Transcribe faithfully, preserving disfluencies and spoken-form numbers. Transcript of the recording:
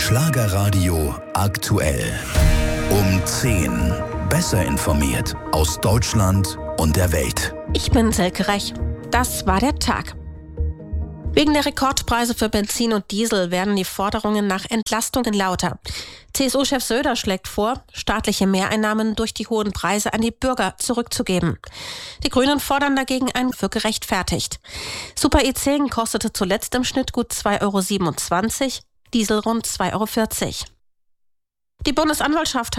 Schlagerradio aktuell. Um zehn. Besser informiert aus Deutschland und der Welt. Ich bin Silke Rech. Das war der Tag. Wegen der Rekordpreise für Benzin und Diesel werden die Forderungen nach Entlastungen lauter. C S U-Chef Söder schlägt vor, staatliche Mehreinnahmen durch die hohen Preise an die Bürger zurückzugeben. Die Grünen fordern dagegen einen für gerechtfertigt. Super E zehn kostete zuletzt im Schnitt gut zwei Euro siebenundzwanzig, Diesel rund zwei Euro vierzig. Die Bundesanwaltschaft